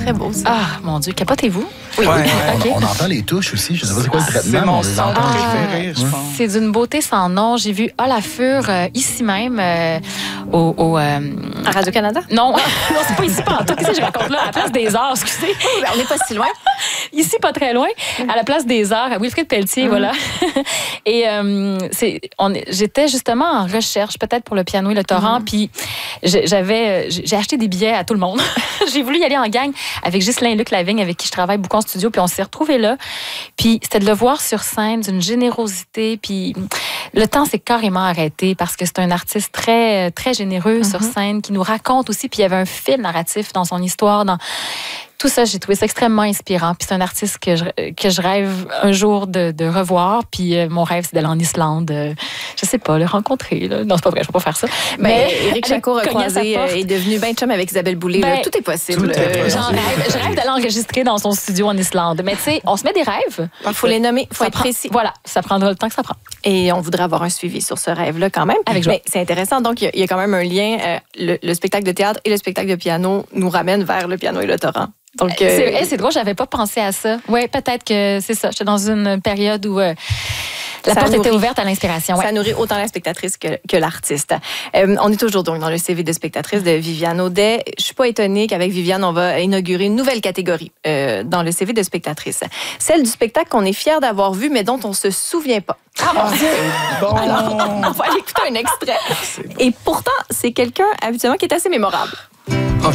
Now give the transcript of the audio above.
très beau, ça. Ah, mon Dieu, capotez-vous? Oui, Ouais, OK. on entend les touches aussi. Je ne sais pas c'est quoi le traitement, C'est mais mon on les son entend. préféré, je pense. C'est d'une beauté sans nom. J'ai vu Olafur ici même À Radio-Canada? Non, non, c'est pas ici, pas en tout. Qu'est-ce que je raconte là? À la place des Arts, excusez. On n'est pas si loin. Ici, pas très loin. À la place des Arts, à Wilfrid Pelletier, voilà. Et j'étais justement en recherche, peut-être pour le piano et le torrent, puis j'ai acheté des billets à tout le monde. J'ai voulu y aller en gang avec Ghislain Luc Lavigne, avec qui je travaille beaucoup en studio, puis on s'est retrouvés là. Puis c'était de le voir sur scène, d'une générosité, puis le temps s'est carrément arrêté parce que c'est un artiste très, très généreux sur scène, qui nous raconte aussi, puis il y avait un fil narratif dans son histoire, dans tout ça, j'ai trouvé ça extrêmement inspirant. Puis c'est un artiste que je rêve un jour de revoir. Puis mon rêve, c'est d'aller en Islande. Je sais pas, le rencontrer. Là. Non, c'est pas vrai, je peux pas faire ça. Mais Éric Jacquot croisé est devenu ben chum avec Isabelle Boulay. Ben, là. Tout est possible. tout est possible. Je rêve d'aller enregistrer dans son studio en Islande. Mais tu sais, on se met des rêves. Il faut les nommer, il faut être précis. Voilà, ça prendra le temps que ça prend. Et on voudrait avoir un suivi sur ce rêve-là quand même. Avec joie. Mais c'est intéressant. Donc, il y a quand même un lien. Le spectacle de théâtre et le spectacle de piano nous ramènent vers le piano et le torrent. Donc, c'est drôle, j'avais pas pensé à ça. Oui, peut-être que c'est ça. J'étais dans une période où la porte était ouverte à l'inspiration. Ouais. Ça nourrit autant la spectatrice que l'artiste. On est toujours donc dans le CV de spectatrice de Viviane Audet. Je suis pas étonnée qu'avec Viviane, on va inaugurer une nouvelle catégorie dans le CV de spectatrice. Celle du spectacle qu'on est fier d'avoir vu, mais dont on se souvient pas. Ah, mon Dieu! Bon. Alors, on va aller écouter un extrait. Et pourtant, c'est quelqu'un, habituellement, qui est assez mémorable.